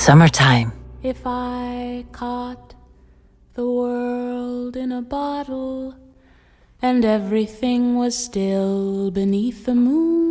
summertime. If I caught the world in a bottle and everything was still beneath the moon,